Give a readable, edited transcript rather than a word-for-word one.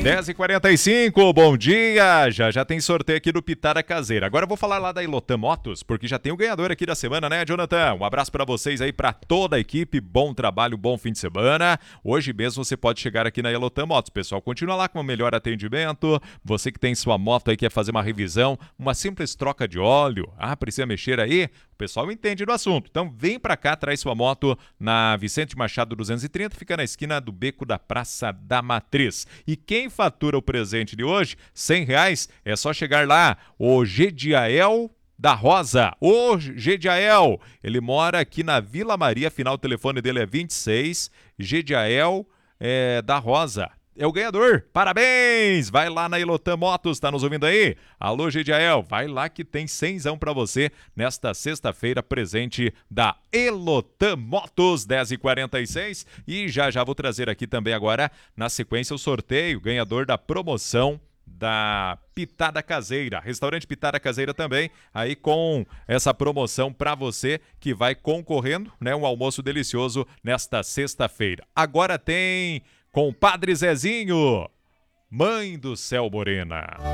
10h45, bom dia! Já tem sorteio aqui do Pitada Caseira. Agora eu vou falar lá da Elotam Motos, porque já tem o ganhador aqui da semana, né, Jonathan? Um abraço pra vocês aí, pra toda a equipe. Bom trabalho, bom fim de semana. Hoje mesmo você pode chegar aqui na Elotam Motos, pessoal. Continua lá com o melhor atendimento. Você que tem sua moto aí, quer fazer uma revisão, uma simples troca de óleo. Precisa mexer aí? O pessoal entende do assunto. Então vem pra cá, traz sua moto na Vicente Machado 230, fica na esquina do Beco da Praça da Matriz. E quem fatura o presente de hoje, R$100, é só chegar lá. O Gediael da Rosa. Ô, Gediael, ele mora aqui na Vila Maria, final o telefone dele é 26, Gediael da Rosa. É o ganhador, parabéns! Vai lá na Elotam Motos, tá nos ouvindo aí? Alô, Gediael, vai lá que tem 100zão pra você nesta sexta-feira, presente da Elotam Motos, 10h46. E já vou trazer aqui também agora, na sequência, o sorteio, ganhador da promoção da Pitada Caseira, restaurante Pitada Caseira também, aí com essa promoção para você que vai concorrendo, né, um almoço delicioso nesta sexta-feira. Agora tem Compadre Zezinho, Mãe do Céu Morena.